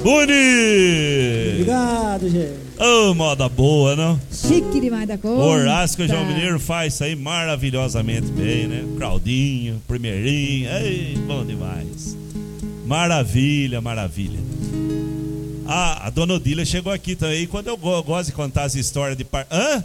Uni! Obrigado, gente. Ô, moda boa, não? Chique demais da conta. Horácio que o João Mineiro faz isso aí maravilhosamente bem, né? Claudinho, primeirinho, ei, bom demais. Maravilha, maravilha. A dona Odília chegou aqui também. Quando eu gosto de contar as histórias de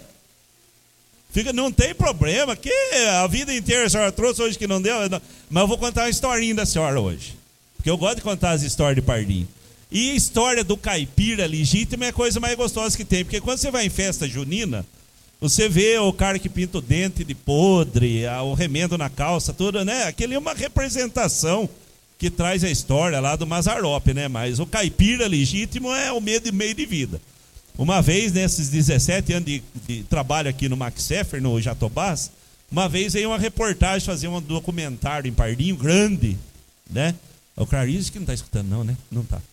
não tem problema, que a vida inteira a senhora trouxe hoje que não deu. Mas eu vou contar uma historinha da senhora hoje, porque eu gosto de contar as histórias de pardinho. E a história do caipira legítimo é a coisa mais gostosa que tem. Porque quando você vai em festa junina, você vê o cara que pinta o dente de podre, o remendo na calça, tudo, né? Aquele é uma representação que traz a história lá do Mazzaropi, né? Mas o caipira legítimo é o meio de vida. Uma vez, nesses 17 anos de trabalho aqui no Max Seffer, no Jatobás, uma vez veio uma reportagem fazer um documentário em Pardinho, grande, né? O Clarice que não está escutando não, né? Não está.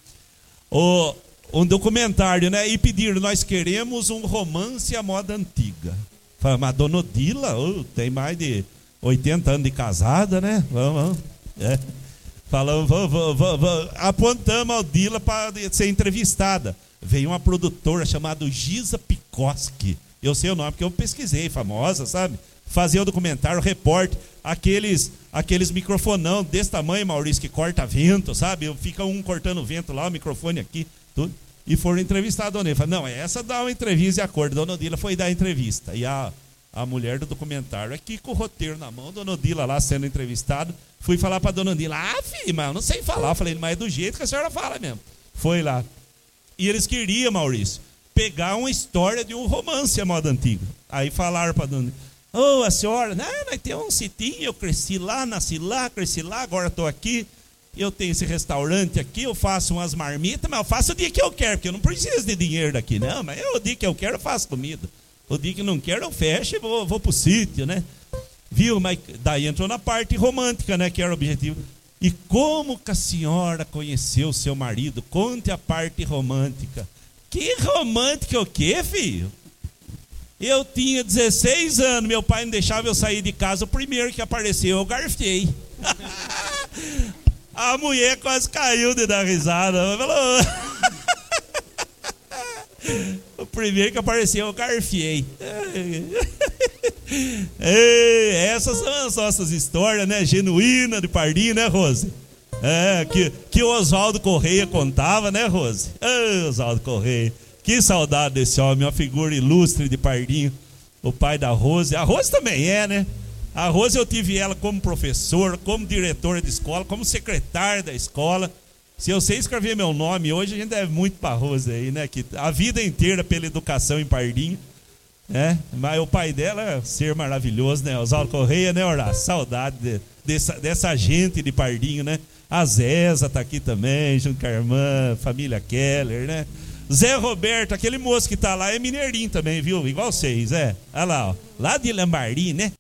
Um documentário, né? E pediram, nós queremos um romance à moda antiga. Falaram, mas Dona Odila, tem mais de 80 anos de casada, né? Vamos. Falamos, vamos. Apontamos a Odila para ser entrevistada. Veio uma produtora chamada Giza Pikoski. Eu sei o nome porque eu pesquisei, famosa, sabe? Fazia o documentário, repórter, aqueles microfonão desse tamanho, Maurício, que corta vento, sabe? Fica um cortando vento lá, o microfone aqui, tudo. E foram entrevistar a dona Odila. Falaram, não, essa dá uma entrevista de acordo. Dona Odila foi dar a entrevista. E a mulher do documentário aqui com o roteiro na mão, Dona Odila lá sendo entrevistada. Fui falar pra Dona Odila, filho, mas eu não sei falar. Eu falei, mas é do jeito que a senhora fala mesmo. Foi lá. E eles queriam, Maurício, pegar uma história de um romance à moda antiga. Aí falaram pra Dona Odila, a senhora, nós temos um sitinho, eu cresci lá, nasci lá, cresci lá, agora estou aqui, eu tenho esse restaurante aqui, eu faço umas marmitas, mas eu faço o dia que eu quero, porque eu não preciso de dinheiro daqui, não, mas o dia que eu quero eu faço comida. O dia que não quero eu fecho e vou pro sítio, né? Viu? Mas daí entrou na parte romântica, né? Que era o objetivo. E como que a senhora conheceu o seu marido? Conte a parte romântica. Que romântica o quê, filho? Eu tinha 16 anos, meu pai não deixava eu sair de casa, o primeiro que apareceu eu garfei. A mulher quase caiu de dar risada. Falou... O primeiro que apareceu eu garfiei. Essas são as nossas histórias, né? Genuína de Pardinho, né, Rose? Que o Oswaldo Correia contava, né, Rose? Oswaldo Correia. Que saudade desse homem, uma figura ilustre de Pardinho. O pai da Rose. A Rose também né? A Rose eu tive ela como professora, como diretora de escola, como secretária da escola. Se eu sei escrever meu nome hoje, a gente deve muito para a Rose aí, né? Que a vida inteira pela educação em Pardinho, né? Mas o pai dela é um ser maravilhoso, né? Oswaldo Correia, né, Horácio? Saudade dessa gente de Pardinho, né? A Zeza tá aqui também, junto com a irmã, família Keller, né? Zé Roberto, aquele moço que tá lá é mineirinho também, viu? Igual vocês, Olha lá, ó. Lá de Lambari, né?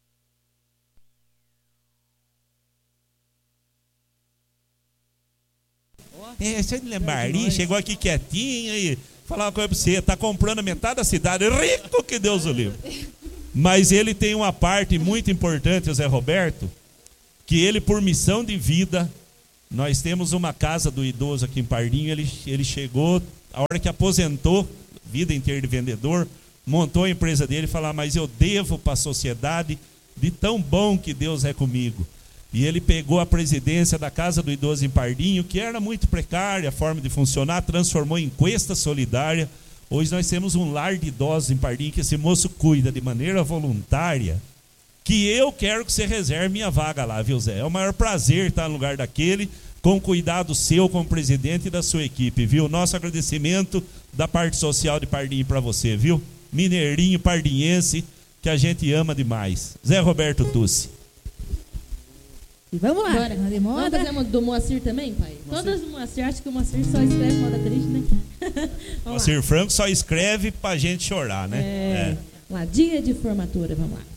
Você de Lambari, chegou aqui quietinho e falar uma coisa pra você, tá comprando metade da cidade, rico que Deus o livre. Mas ele tem uma parte muito importante, o Zé Roberto, que ele, por missão de vida, nós temos uma casa do idoso aqui em Pardinho, ele chegou, a hora que aposentou, vida inteira de vendedor, montou a empresa dele e falou, mas eu devo para a sociedade de tão bom que Deus é comigo. E ele pegou a presidência da Casa do Idoso em Pardinho, que era muito precária a forma de funcionar, transformou em Encuesta Solidária. Hoje nós temos um lar de idosos em Pardinho que esse moço cuida de maneira voluntária, que eu quero que você reserve minha vaga lá, viu, Zé? É o maior prazer estar no lugar daquele, com cuidado seu como presidente e da sua equipe, viu? Nosso agradecimento da parte social de Pardinho para você, viu? Mineirinho, pardinhense, que a gente ama demais. Zé Roberto Tussi. E vamos lá. Bora. De moda. Vamos fazer do Moacir também, pai? Todas do Moacir, acho que o Moacir só escreve moda triste, né? Moacir Franco só escreve pra gente chorar, né? Lá, dia de formatura, vamos lá.